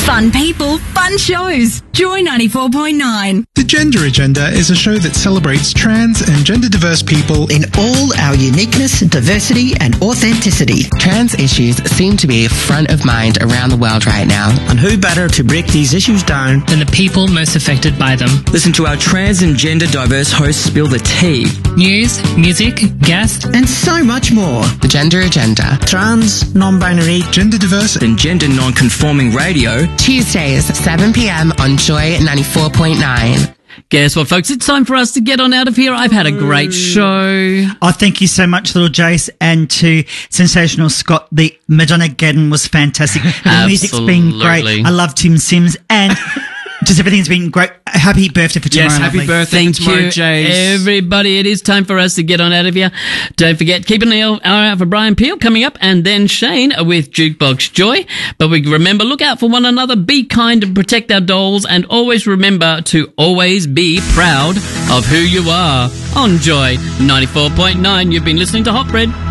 Fun people, fun shows. Joy 94.9. The Gender Agenda is a show that celebrates trans and gender diverse people in all our uniqueness, diversity and authenticity. Trans issues seem to be front of mind around the world right now. And who better to break these issues down than the people most affected by them? Listen to our trans and gender diverse hosts spill the tea. News, music, guests, and so much more. The Gender Agenda. Trans, non-binary, gender diverse and gender non-conforming radio. Tuesdays, 7 p.m. on Joy 94.9. Guess what, folks? It's time for us to get on out of here. I've had a great show. Oh, thank you so much, little Jace, and to Sensational Scott. The Madonna Geddon was fantastic. The music's been great. I love Tim Sims, and just everything's been great. Happy birthday for tomorrow. Yes, happy birthday Thank for tomorrow, you, Jace. Everybody, it is time for us to get on out of here. Don't forget, keep an eye out for Brian Peel coming up, and then Shane with Jukebox Joy. But we remember, look out for one another, be kind and protect our dolls, and always remember to always be proud of who you are. On Joy 94.9, you've been listening to Hot Bread.